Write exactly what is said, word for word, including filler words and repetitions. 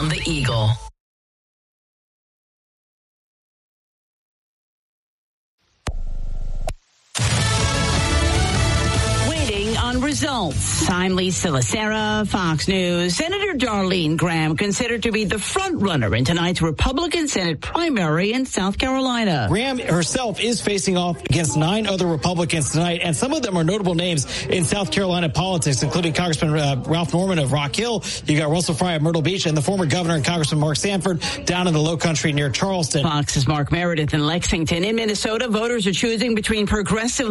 on the Eagle. Results. I'm Lisa Lacera, Fox News. Senator Darlene Graham considered to be the front runner in tonight's Republican Senate primary in South Carolina. Graham herself is facing off against nine other Republicans tonight, and some of them are notable names in South Carolina politics, including Congressman uh, Ralph Norman of Rock Hill. You got Russell Fry of Myrtle Beach, and the former governor and Congressman Mark Sanford down in the Low Country near Charleston. Fox's Mark Meredith in Lexington. In Minnesota, voters are choosing between progressive